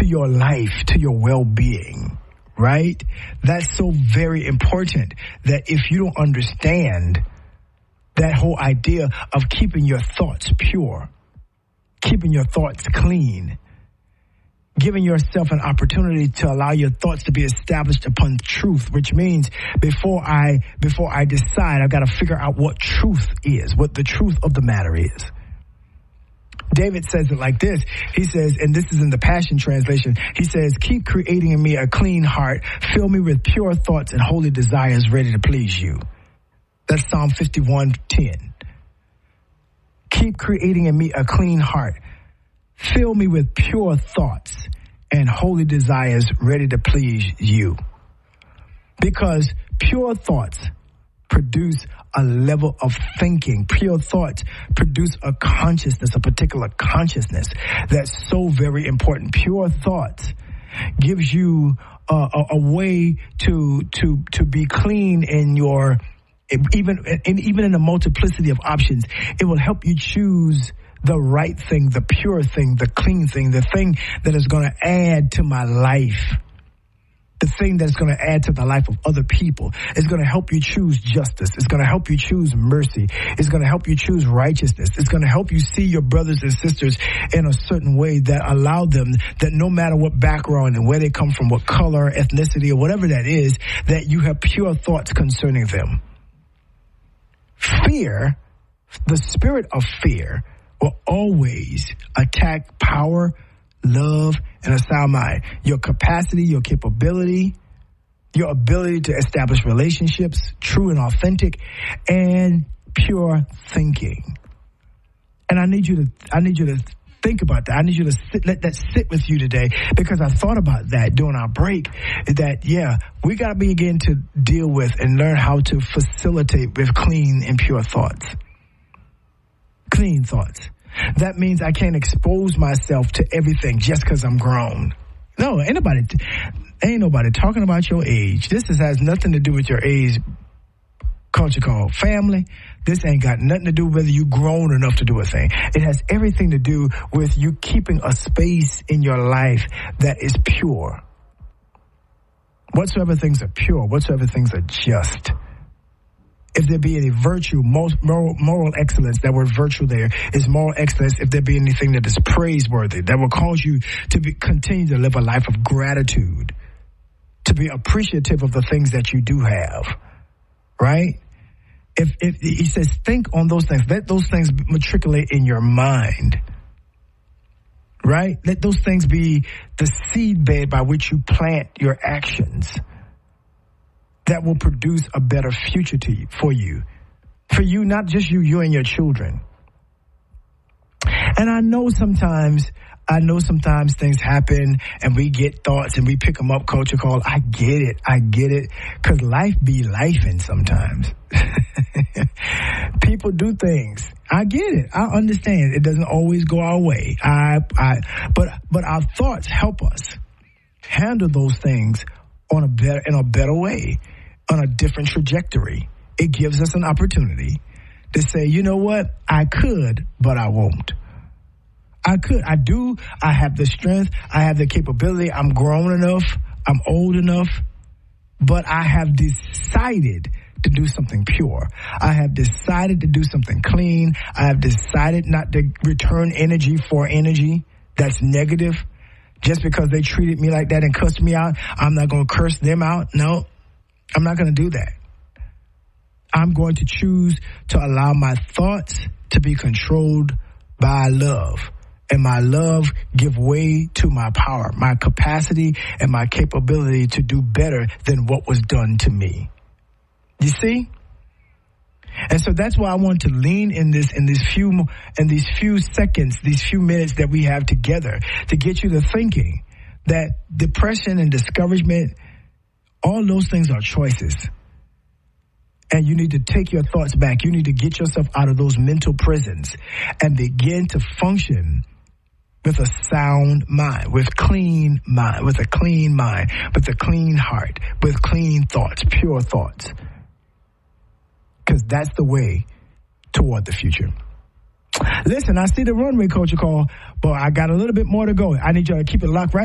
your life, to your well-being, right? That's so very important that if you don't understand that whole idea of keeping your thoughts pure, keeping your thoughts clean, giving yourself an opportunity to allow your thoughts to be established upon truth, which means before I decide, I've got to figure out what truth is, what the truth of the matter is. David says it like this. He says, and this is in the Passion Translation, he says, keep creating in me a clean heart, fill me with pure thoughts and holy desires ready to please you. That's Psalm 51:10. Keep creating in me a clean heart. Fill me with pure thoughts and holy desires ready to please you. Because pure thoughts produce a level of thinking. Pure thoughts produce a consciousness, a particular consciousness that's so very important. Pure thoughts gives you a way to be clean in your, even in the multiplicity of options. It will help you choose the right thing, the pure thing, the clean thing, the thing that is going to add to my life, the thing that's going to add to the life of other people. It's going to help you choose justice. It's going to help you choose mercy. It's going to help you choose righteousness. It's going to help you see your brothers and sisters in a certain way that allow them, that no matter what background and where they come from, what color, ethnicity, or whatever that is, that you have pure thoughts concerning them. Fear, the spirit of fear, will always attack power, love, and a sound mind. Your capacity, your capability, your ability to establish relationships, true and authentic, and pure thinking. And I need you to think about that. I need you to let that sit with you today, because I thought about that during our break, that, we got to begin to deal with and learn how to facilitate with clean and pure thoughts. Clean thoughts. That means I can't expose myself to everything just because I'm grown. No, ain't nobody talking about your age. This has nothing to do with your age. Culture called family. This ain't got nothing to do with whether you grown enough to do a thing. It has everything to do with you keeping a space in your life that is pure. Whatsoever things are pure, whatsoever things are just. If there be any virtue, moral excellence, that word virtue there is moral excellence. If there be anything that is praiseworthy, that will cause you to continue to live a life of gratitude, to be appreciative of the things that you do have, right? If he says, think on those things, let those things matriculate in your mind, right? Let those things be the seed bed by which you plant your actions that will produce a better future for you, not just you and your children. And I know sometimes things happen and we get thoughts and we pick them up, culture call. I get it, because life be lifing sometimes. People do things. I get it. I understand. It doesn't always go our way. But our thoughts help us handle those things in a better way, on a different trajectory. It gives us an opportunity to say, you know what? I could, but I won't. I could. I do. I have the strength. I have the capability. I'm grown enough. I'm old enough. But I have decided to do something pure. I have decided to do something clean. I have decided not to return energy for energy that's negative. Just because they treated me like that and cussed me out, I'm not going to curse them out. No, I'm not going to do that. I'm going to choose to allow my thoughts to be controlled by love. And my love give way to my power, my capacity, and my capability to do better than what was done to me. You see? And so that's why I want to lean in these few seconds, these few minutes that we have together, to get you to thinking that depression and discouragement, all those things are choices. And you need to take your thoughts back. You need to get yourself out of those mental prisons and begin to function with a sound mind, with a clean mind, with a clean heart, with clean thoughts, pure thoughts. Because that's the way toward the future. Listen, I see the runway, Culture Call, but I got a little bit more to go. I need y'all to keep it locked right